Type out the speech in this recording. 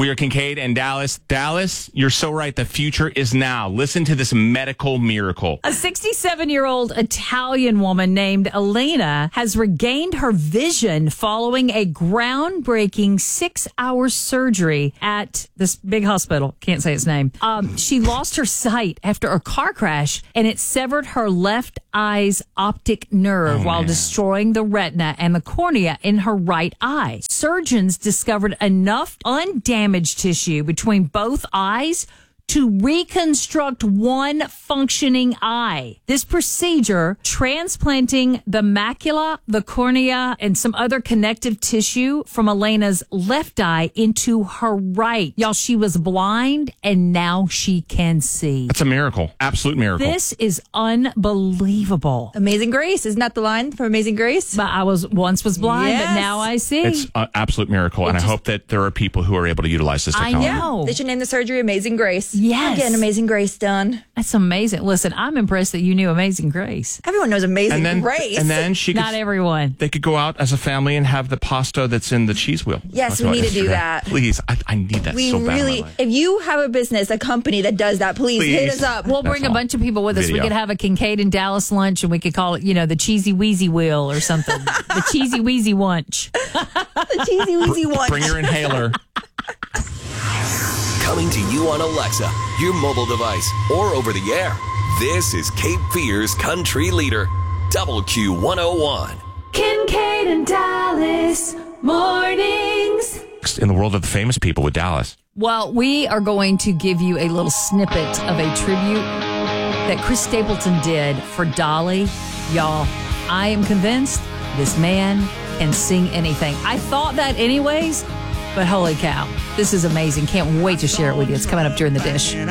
We are Kincaid and Dallas. Dallas, you're so right. The future is now. Listen to this medical miracle. A 67-year-old Italian woman named Elena has regained her vision following a groundbreaking 6-hour surgery at this big hospital. Can't say its name. She lost her sight after a car crash, and it severed her left eye's optic nerve while destroying the retina and the cornea in her right eye. Surgeons discovered enough undamaged tissue between both eyes to reconstruct one functioning eye. This procedure, transplanting the macula, the cornea, and some other connective tissue from Elena's left eye into her right. Y'all, she was blind and now she can see. That's a miracle. Absolute miracle. This is unbelievable. Amazing Grace. Isn't that the line from Amazing Grace? But I once was blind, Yes. but now I see. It's an absolute miracle, and I hope that there are people who are able to utilize this technology. I know. They should name the surgery Amazing Grace. Yes. I'm getting Amazing Grace done. That's amazing. Listen, I'm impressed that you knew Amazing Grace. Everyone knows Amazing Grace. And then she could, Not everyone. they could go out as a family and have the pasta that's in the cheese wheel. Yes, Talk we about need to do Instagram. that. Please, I need that we so bad in my really, life. if you have a business, a company that does that, please hit Please. us up. We'll That's bring a all. bunch of people with us. Video. We could have a Kincaid and Dallas lunch, and we could call it, the Cheesy Wheezy Wheel or something. The Cheesy Wheezy Wunch. The cheesy wheezy one. Bring your inhaler. Coming to you on Alexa, your mobile device, or over the air. This is Cape Fear's country leader, WQ101. Kincaid and Dallas mornings. In the world of the famous people with Dallas. Well, we are going to give you a little snippet of a tribute that Chris Stapleton did for Dolly. Y'all, I am convinced this man can sing anything. I thought that anyways, but holy cow, this is amazing. Can't wait to share it with you. It's coming up during the dish.